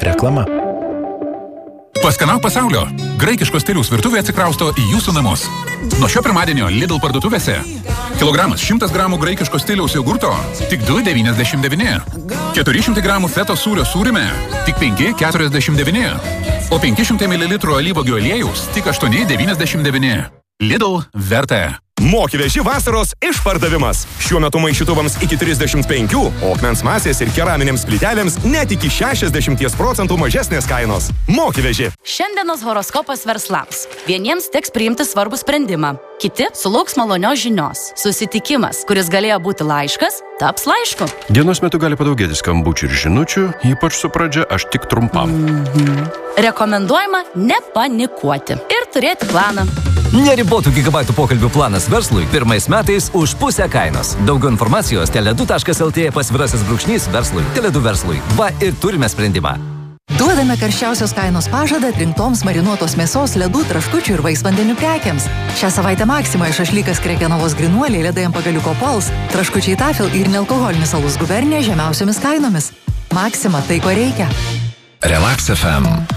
Reklama. Paskanauk pasaulio. Graikiškos stiliaus virtuvė atsikrausto į jūsų namus. Nuo šio pirmadienio Lidl parduotuvėse. Kilogramas 100 gramų graikiškos stiliaus jogurto tik 2,99. 400 gramų fetos sūrio sūrime tik 5,49. O 500 ml alyvuogių aliejaus tik 8,99. Lidl verta. Mokyveži vasaros išpardavimas. Šiuo metu maišytuvams iki 35, o akmens masės ir keraminėms plytelėms net iki 60% mažesnės kainos. Mokyveži. Šiandienos horoskopas verslams. Vieniems teks priimti svarbų sprendimą. Kiti sulauks malonios žinios. Susitikimas, kuris galėjo būti laiškas, taps laišku. Dienos metu gali padaugėti skambučių ir žinučių, ypač su pradžia aš tik trumpam. Rekomenduojama nepanikuoti ir turėti planą. Neribotų gigabaitų pokalbių planas verslui pirmais metais už pusę kainos. Daugiau informacijos tele2.lt /verslui. Tele2 verslui. Va ir turime sprendimą. Duodame karščiausios kainos pažadą atrinktoms marinuotos mėsos, ledų, traškučių ir vaisvandenių prekiams. Šią savaitę Maxima šašlykas Krekenovos Grinuoliai, ledai ant pagaliuko Pols, traškučiai Tafel ir nealkoholinis alus Gubernija žemiausiomis kainomis. Maxima, tai ko reikia. Relax FM.